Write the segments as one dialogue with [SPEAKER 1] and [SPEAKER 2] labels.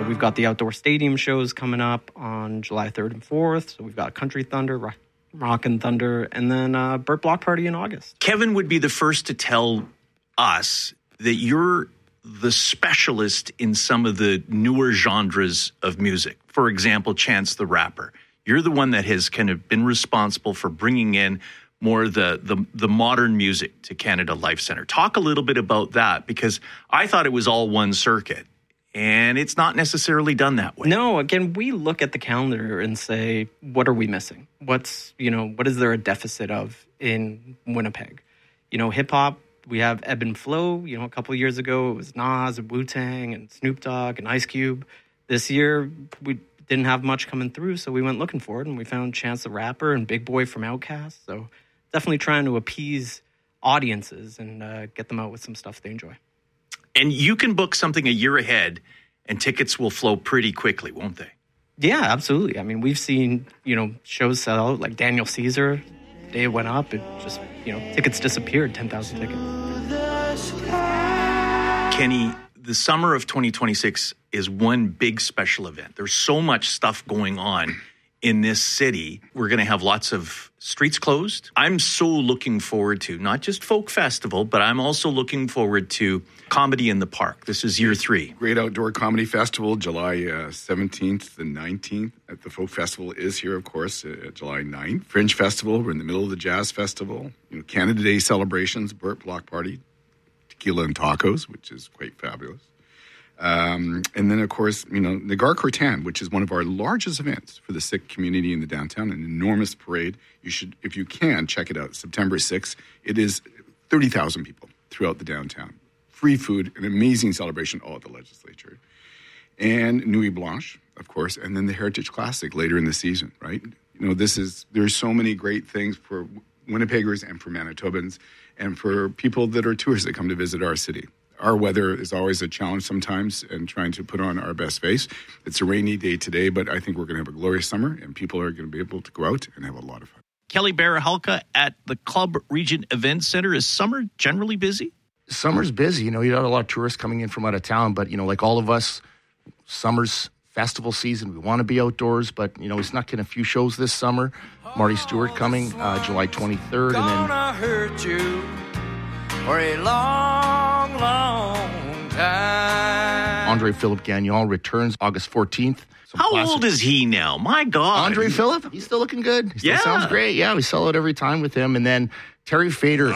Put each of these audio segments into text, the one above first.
[SPEAKER 1] we've got the outdoor stadium shows coming up on July 3rd and 4th. So we've got Country Thunder, Rockin' Thunder, and then Burt Block Party in August.
[SPEAKER 2] Kevin would be the first to tell us that you're the specialist in some of the newer genres of music. For example, Chance the Rapper. You're the one that has kind of been responsible for bringing in more the modern music to Canada Life Centre. Talk a little bit about that, because I thought it was all one circuit, and it's not necessarily done that way.
[SPEAKER 1] No, again, we look at the calendar and say, what are we missing? What is there a deficit of in Winnipeg? Hip hop, we have ebb and flow. A couple of years ago, it was Nas and Wu-Tang and Snoop Dogg and Ice Cube. This year, we didn't have much coming through, so we went looking for it, and we found Chance the Rapper and Big Boy from Outkast. So definitely trying to appease audiences and get them out with some stuff they enjoy.
[SPEAKER 2] And you can book something a year ahead, and tickets will flow pretty quickly, won't they?
[SPEAKER 1] Yeah, absolutely. I mean, we've seen, shows sell out, like Daniel Caesar. The day it went up, it just, tickets disappeared, 10,000 tickets.
[SPEAKER 2] Kenny, the summer of 2026 is one big special event. There's so much stuff going on in this city. We're going to have lots of streets closed. I'm so looking forward to not just Folk Festival, but I'm also looking forward to Comedy in the Park. This is year 3.
[SPEAKER 3] Great Outdoor Comedy Festival, July 17th and 19th. At the Folk Festival is here, of course, July 9th. Fringe Festival, we're in the middle of the Jazz Festival. Canada Day celebrations, Burt Block Party, Tequila and Tacos, which is quite fabulous. And then, of course, Nagar Cortan, which is one of our largest events for the Sikh community in the downtown, an enormous parade. You should, if you can, check it out. September 6th. It is 30,000 people throughout the downtown. Free food, an amazing celebration all at the legislature. And Nuit Blanche, of course, and then the Heritage Classic later in the season, right? There's so many great things for Winnipeggers and for Manitobans and for people that are tourists that come to visit our city. Our weather is always a challenge sometimes and trying to put on our best face. It's a rainy day today, but I think we're going to have a glorious summer and people are going to be able to go out and have a lot of fun.
[SPEAKER 2] Kelly Barahalka at the Club Regent Event Center. Is summer generally busy?
[SPEAKER 4] Summer's busy. You got a lot of tourists coming in from out of town, but, like all of us, summer's festival season. We want to be outdoors, but, we snuck in a few shows this summer. Marty Stewart coming July 23rd.
[SPEAKER 5] Gonna hurt you for a long, long time.
[SPEAKER 4] Andre Philip Gagnon returns August 14th.
[SPEAKER 2] How old is he now? My God.
[SPEAKER 4] Andre Philip? He's still looking good. He still sounds great. Yeah, we sell out every time with him. And then Terry Fader,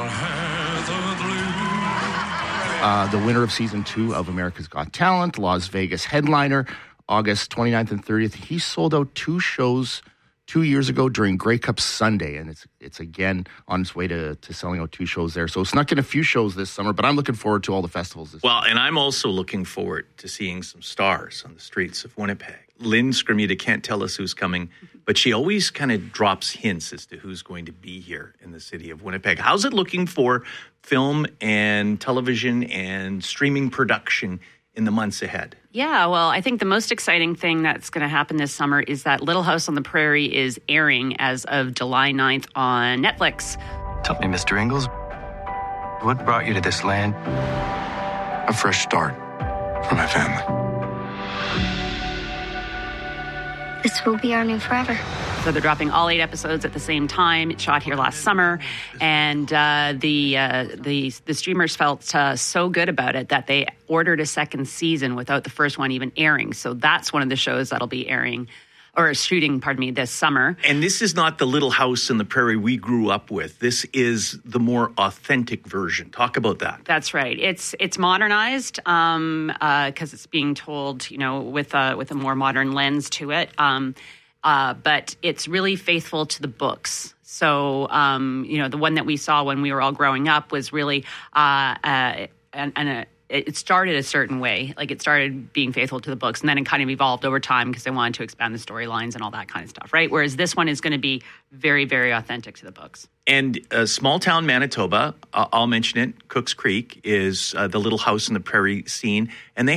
[SPEAKER 4] the winner of Season 2 of America's Got Talent, Las Vegas headliner, August 29th and 30th. He sold out 2 shows 2 years ago during Grey Cup Sunday, and it's again on its way to selling out 2 shows there. So snuck in a few shows this summer, but I'm looking forward to all the festivals this
[SPEAKER 2] Well, and I'm also looking forward to seeing some stars on the streets of Winnipeg. Lynn Scrimita can't tell us who's coming, but she always kind of drops hints as to who's going to be here in the city of Winnipeg. How's it looking for film and television and streaming production in the months ahead?
[SPEAKER 6] Yeah, well, I think the most exciting thing that's going to happen this summer is that Little House on the Prairie is airing as of July 9th on Netflix.
[SPEAKER 7] Tell me, Mr. Ingalls, what brought you to this land? A fresh start for my family.
[SPEAKER 8] This will be our new forever.
[SPEAKER 6] So they're dropping all 8 episodes at the same time. It shot here last summer, and the streamers felt so good about it that they ordered a second season without the first one even airing. So that's one of the shows that'll be airing or shooting, this summer.
[SPEAKER 2] And this is not the Little House in the Prairie we grew up with. This is the more authentic version. Talk about that.
[SPEAKER 6] That's right. It's modernized because it's being told, with a more modern lens to it. But it's really faithful to the books. So, the one that we saw when we were all growing up was really it started a certain way. Like, it started being faithful to the books, and then it kind of evolved over time because they wanted to expand the storylines and all that kind of stuff, right? Whereas this one is going to be very, very authentic to the books.
[SPEAKER 2] And small town Manitoba, I'll mention it, Cooks Creek, is the Little House in the Prairie scene, and they